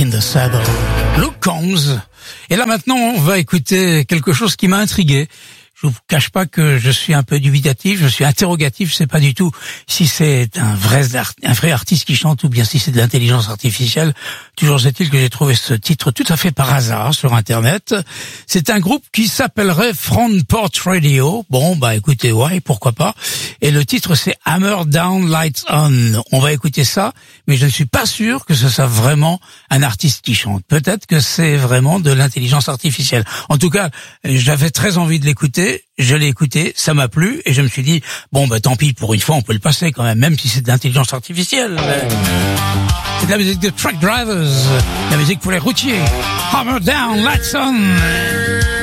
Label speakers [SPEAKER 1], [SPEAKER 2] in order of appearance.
[SPEAKER 1] in the Saddle. Luke Combs. Et là maintenant, on va écouter quelque chose qui m'a intrigué. Je vous cache pas que je suis un peu dubitatif, je suis interrogatif, je sais pas du tout si c'est un vrai artiste qui chante ou bien si c'est de l'intelligence artificielle. Toujours est-il que j'ai trouvé ce titre tout à fait par hasard sur Internet. C'est un groupe qui s'appellerait Frontport Radio. Bon, bah écoutez, ouais, pourquoi pas. Et le titre c'est Hammer Down Lights On. On va écouter ça, mais je ne suis pas sûr que ce soit vraiment un artiste qui chante. Peut-être que c'est vraiment de l'intelligence artificielle. En tout cas, j'avais très envie de l'écouter. Je l'ai écouté, ça m'a plu, et je me suis dit, bon, bah, tant pis, pour une fois, on peut le passer quand même si c'est de l'intelligence artificielle. C'est de la musique de Truck Drivers, la musique pour les routiers. Hammer Down, Lights On.